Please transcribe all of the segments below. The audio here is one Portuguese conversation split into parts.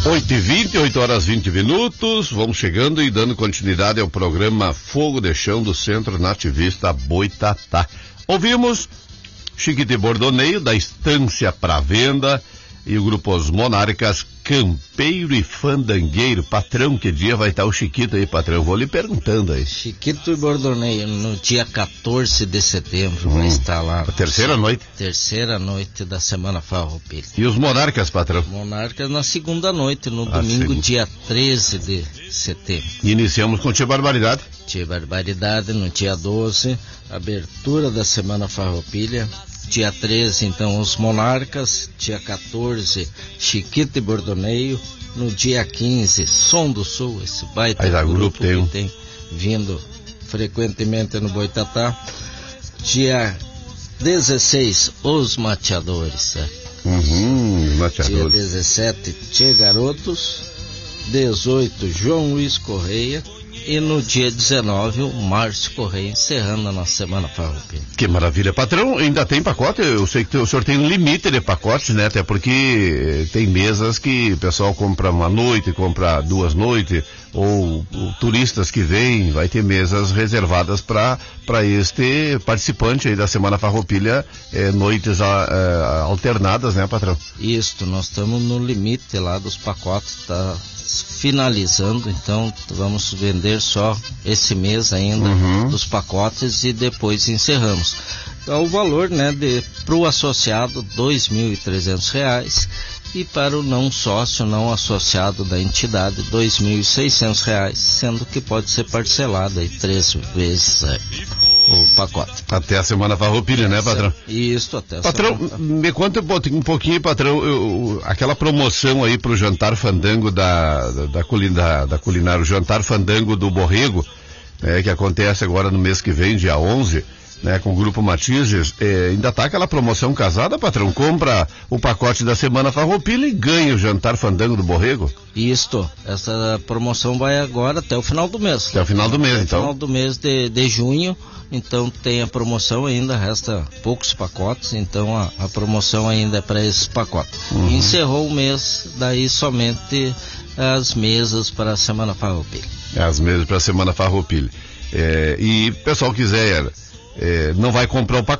8h20, 8 horas 20 minutos, vamos chegando e dando continuidade ao programa Fogo de Chão do Centro Nativista Boitatá. Ouvimos Chiquito e Bordoneio, da Estância pra Venda, e o grupo Os Monarcas, Campeiro e Fandangueiro. Patrão, que dia vai estar o Chiquito aí, patrão? Vou lhe perguntando aí. Chiquito e Bordoneio, no dia 14 de setembro, vai estar lá. A terceira noite? Terceira noite da Semana Farroupilha. E os Monarcas, patrão? Monarcas na segunda noite, no domingo, dia 13 de setembro. E iniciamos com Tia Barbaridade? Tia Barbaridade no dia 12, abertura da Semana Farroupilha. Dia 13, então, os Monarcas. Dia 14, Chiquito e Bordoneio. No dia 15, Som do Sul, esse baita grupo que tem vindo frequentemente no Boitatá. Dia 16, os Mateadores. Os Mateadores. Dia 17, Tchê Garotos. 18, João Luiz Correia. E no dia 19, o Márcio Correia, encerrando a nossa Semana Farroupilha. Que maravilha. Patrão, ainda tem pacote? Eu sei que o senhor tem um limite de pacotes, né? Até porque tem mesas que o pessoal compra uma noite, compra 2 noites, ou turistas que vêm, vai ter mesas reservadas para este participante aí da Semana Farroupilha, noites alternadas, né, patrão? Isso, nós estamos no limite lá dos pacotes, tá finalizando, então vamos vender só esse mês ainda dos pacotes e depois encerramos. Então o valor, né, para o associado R$ 2.300 e para o não sócio, não associado da entidade R$ 2.600, sendo que pode ser parcelado aí 3 vezes o pacote. Até a Semana Farroupilha, né, patrão? Isso, até a patrão, me conta um pouquinho, patrão, aquela promoção aí pro Jantar Fandango da culinária, o Jantar Fandango do Borrego, que acontece agora no mês que vem, dia 11, né, com o Grupo Matizes, ainda tá aquela promoção casada, patrão? Compra o pacote da Semana Farroupilha e ganha o Jantar Fandango do Borrego? Isto, essa promoção vai agora até o final do mês. Até o final do mês, então? Final do mês de junho, então tem a promoção ainda, resta poucos pacotes, então a promoção ainda é para esses pacotes. E encerrou o mês, daí somente as mesas para a Semana Farroupilha. As mesas para a Semana Farroupilha. E o pessoal quiser... não vai comprar o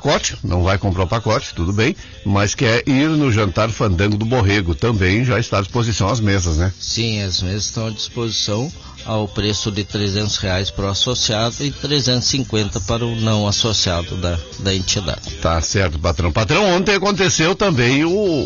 pacote, tudo bem, mas quer ir no Jantar Fandango do Borrego, também já está à disposição as mesas, né? Sim, as mesas estão à disposição ao preço de R$ 300 para o associado e 350 para o não associado da entidade. Tá certo, patrão. Patrão, ontem aconteceu também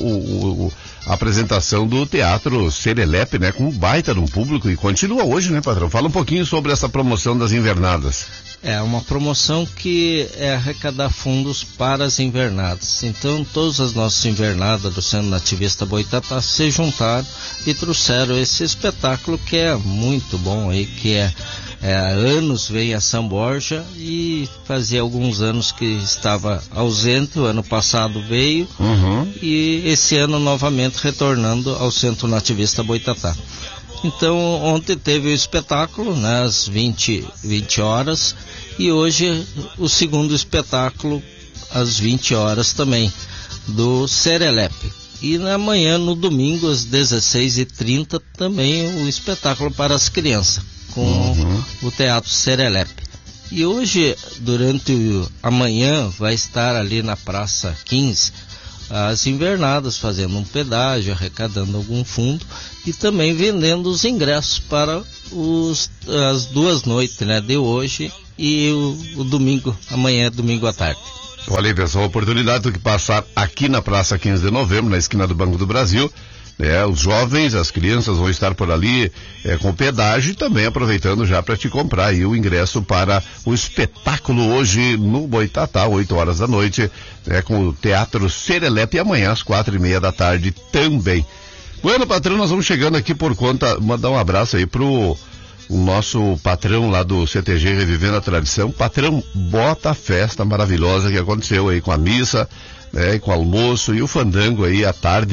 a apresentação do Teatro Serelepe, né, com um baita no público, e continua hoje, né, patrão? Fala um pouquinho sobre essa promoção das invernadas. É uma promoção que é arrecadar fundos para as invernadas. Então, todas as nossas invernadas do Centro Nativista Boitatá se juntaram e trouxeram esse espetáculo que é muito bom aí, que há anos vem a São Borja e fazia alguns anos que estava ausente. O ano passado veio e esse ano novamente retornando ao Centro Nativista Boitatá. Então, ontem teve o espetáculo, né, às 20 horas, e hoje o segundo espetáculo às 20 horas também, do Serelepe. E amanhã, no domingo, às 16h30, também o espetáculo para as crianças, com o Teatro Serelepe. E hoje, durante amanhã, vai estar ali na Praça 15, as invernadas, fazendo um pedágio, arrecadando algum fundo e também vendendo os ingressos para as 2 noites, né, de hoje e o domingo, amanhã, domingo à tarde. Olha aí, pessoal, a oportunidade do que passar aqui na Praça 15 de Novembro, na esquina do Banco do Brasil. Os jovens, as crianças vão estar por ali com pedágio e também aproveitando já para te comprar aí o ingresso para o espetáculo hoje no Boitatá, 8 horas da noite, com o Teatro Serelepe, e amanhã às 4h30 da tarde também. Bueno, patrão, nós vamos chegando aqui por conta, mandar um abraço aí pro o nosso patrão lá do CTG Revivendo a Tradição. Patrão, bota a festa maravilhosa que aconteceu aí com a missa, com o almoço e o fandango aí à tarde,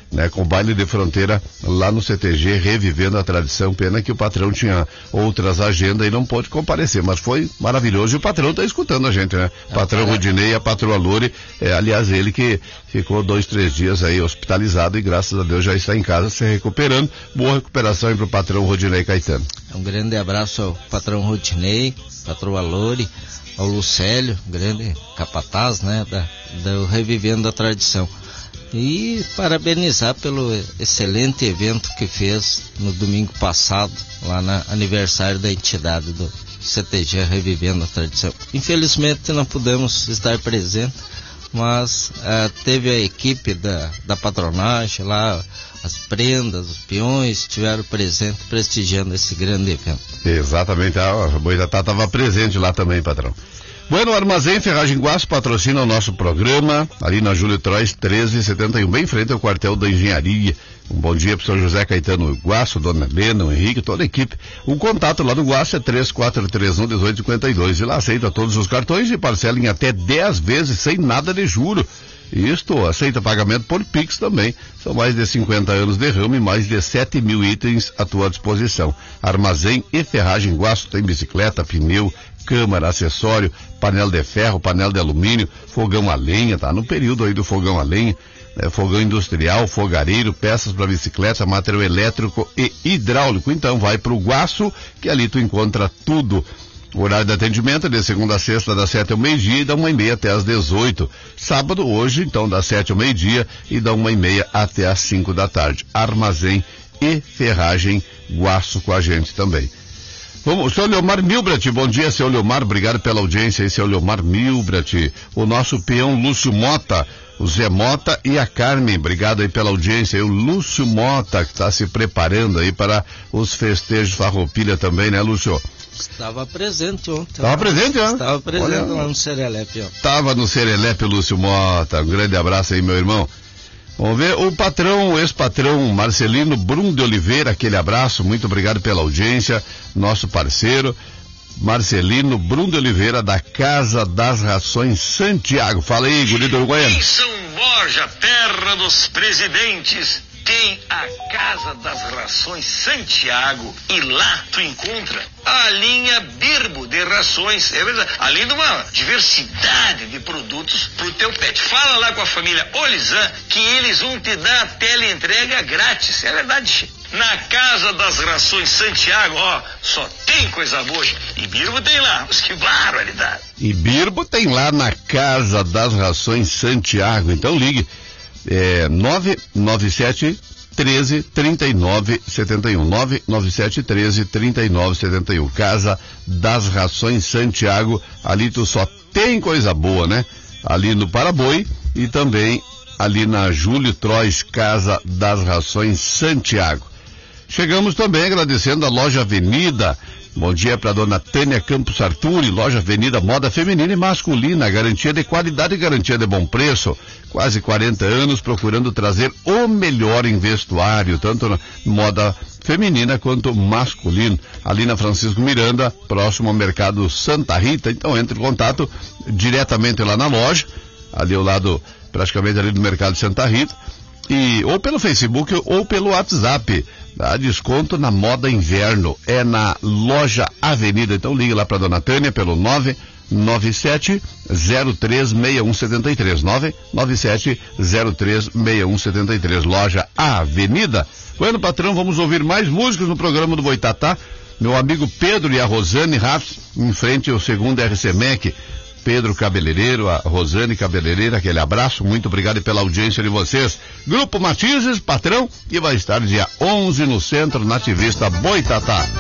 né, com baile de fronteira lá no CTG, revivendo a tradição. Pena que o patrão tinha outras agendas e não pôde comparecer, mas foi maravilhoso, e o patrão está escutando a gente, né? O patrão Rudinei e a patroa Lore, aliás, ele que ficou 2-3 dias aí hospitalizado e graças a Deus já está em casa se recuperando. Boa recuperação aí pro patrão Rudinei Caetano. Um grande abraço ao patrão Rudinei, patroa Lore, ao Lucélio, grande capataz, né, do Revivendo a Tradição. E parabenizar pelo excelente evento que fez no domingo passado, lá no aniversário da entidade do CTG Revivendo a Tradição. Infelizmente não pudemos estar presentes, mas teve a equipe da patronagem lá, as prendas, os peões estiveram presentes prestigiando esse grande evento. Exatamente, a Boitatá estava presente lá também, patrão. Bueno, Armazém Ferragem Guaço patrocina o nosso programa, ali na Júlio Trois 1371, bem em frente ao quartel da Engenharia. Um bom dia para o senhor José Caetano Guaço, dona Helena, o Henrique, toda a equipe. O contato lá no Guaço é 3431-1852 e lá aceita todos os cartões e parcela em até 10 vezes sem nada de juro. Isto, aceita pagamento por Pix também. São mais de 50 anos de ramo e mais de 7.000 itens à tua disposição. Armazém e Ferragem Guaço tem bicicleta, pneu, câmara, acessório, panela de ferro, panela de alumínio, fogão a lenha, tá no período aí do fogão a lenha, fogão industrial, fogareiro, peças para bicicleta, material elétrico e hidráulico. Então vai pro Guaço, que ali tu encontra tudo. O horário de atendimento é de segunda a sexta, das 7 ao meio-dia e da 1h30 até às 18. Sábado, hoje, então, das 7 ao meio-dia e da 1h30 até às 5 da tarde. Armazém e Ferragem Guaço com a gente também. Vamos, seu Leomar Milbrat, bom dia, seu Leomar, obrigado pela audiência aí, seu Leomar Milbrat. O nosso peão Lúcio Mota, o Zé Mota e a Carmen, obrigado aí pela audiência. E o Lúcio Mota, que está se preparando aí para os festejos Farroupilha também, né, Lúcio? Estava presente ontem. Estava presente, né? Estava presente lá no Serelepe, ó. Estava no Serelepe, Lúcio Mota, um grande abraço aí, meu irmão. Vamos ver, o ex-patrão Marcelino Brum de Oliveira, aquele abraço, muito obrigado pela audiência, nosso parceiro, Marcelino Brum de Oliveira, da Casa das Rações Santiago. Fala aí, guri do Uruguaiano. Em São Borja, terra dos presidentes, tem a Casa das Rações Santiago, e lá tu encontra a linha Birbo de rações, é verdade, além de uma diversidade de produtos pro teu pet. Fala lá com a família Olizan que eles vão te dar a teleentrega grátis, é verdade. Na Casa das Rações Santiago, ó, só tem coisa boa. E Birbo tem lá, mas que barbaridade. E Birbo tem lá na Casa das Rações Santiago, então ligue. 997 13 39 71 997 13 39 71. Casa das Rações Santiago, ali tu só tem coisa boa, né? Ali no Paraboi e também ali na Júlio Trois, Casa das Rações Santiago. Chegamos também agradecendo a Loja Avenida. Bom dia para dona Tânia Campos Arturi, Loja Avenida, moda feminina e masculina, garantia de qualidade e garantia de bom preço. Quase 40 anos procurando trazer o melhor em vestuário, tanto na moda feminina quanto masculino. Ali na Francisco Miranda, próximo ao Mercado Santa Rita. Então entre em contato diretamente lá na loja, ali ao lado, praticamente ali do Mercado Santa Rita, ou pelo Facebook ou pelo WhatsApp. Dá desconto na moda inverno, é na Loja Avenida. Então ligue lá para dona Tânia pelo 997-036173, 997-036173, Loja Avenida. Bueno, patrão, vamos ouvir mais músicas no programa do Boitatá. Meu amigo Pedro e a Rosane Raps, em frente ao segundo RCMEC. Pedro Cabeleireiro, a Rosane Cabeleireira, aquele abraço, muito obrigado pela audiência de vocês. Grupo Matizes, patrão, que vai estar dia 11 no Centro Nativista Boitatá.